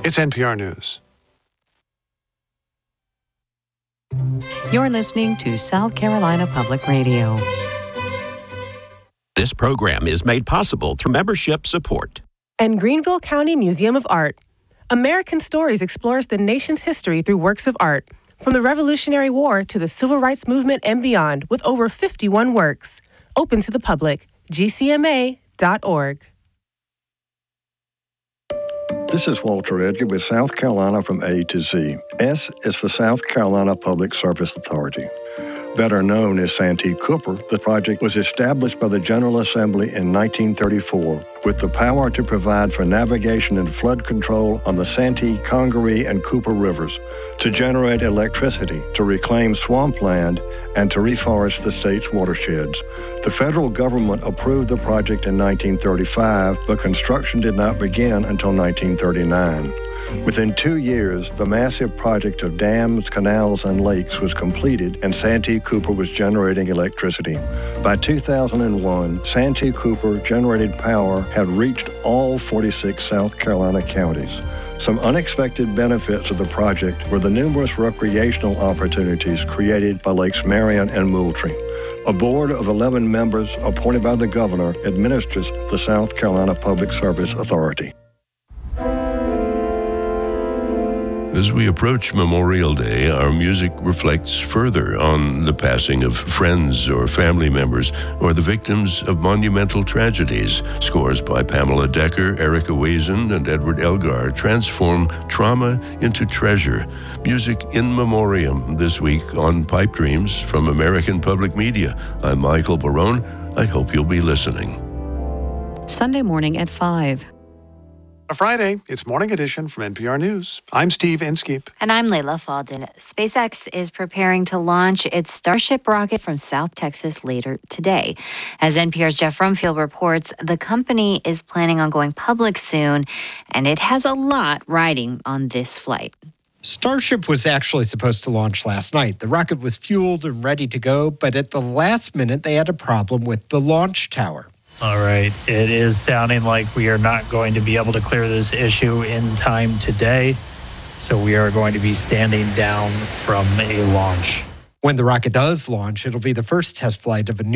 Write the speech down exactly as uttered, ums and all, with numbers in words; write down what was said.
It's N P R News. You're listening to South Carolina Public Radio. This program is made possible through membership support. And Greenville County Museum of Art. American Stories explores the nation's history through works of art, from the Revolutionary War to the Civil Rights Movement and beyond, with over fifty-one works. Open to the public. G C M A dot org. This is Walter Edgar with South Carolina from A to Z. S is for South Carolina Public Service Authority. Better known as Santee Cooper, the project was established by the General Assembly in nineteen thirty-four with the power to provide for navigation and flood control on the Santee, Congaree, and Cooper rivers, to generate electricity, to reclaim swampland, and to reforest the state's watersheds. The federal government approved the project in nineteen thirty-five, but construction did not begin until nineteen thirty-nine. Within two years, the massive project of dams, canals, and lakes was completed, and Santee Cooper was generating electricity. By two thousand one, Santee Cooper generated power had reached all forty-six South Carolina counties. Some unexpected benefits of the project were the numerous recreational opportunities created by Lakes Marion and Moultrie. A board of eleven members appointed by the governor administers the South Carolina Public Service Authority. As we approach Memorial Day, our music reflects further on the passing of friends or family members or the victims of monumental tragedies. Scores by Pamela Decker, Erica Wazen, and Edward Elgar transform trauma into treasure. Music in memoriam this week on Pipe Dreams from American Public Media. I'm Michael Barone. I hope you'll be listening. Sunday morning at five. On Friday, it's Morning Edition from N P R News. I'm Steve Inskeep. And I'm Layla Falden. SpaceX is preparing to launch its Starship rocket from South Texas later today. As N P R's Jeff Rumfield reports, the company is planning on going public soon, and it has a lot riding on this flight. Starship was actually supposed to launch last night. The rocket was fueled and ready to go, but at the last minute, they had a problem with the launch tower. All right. It is sounding like we are not going to be able to clear this issue in time today. So we are going to be standing down from a launch. When the rocket does launch, it'll be the first test flight of a new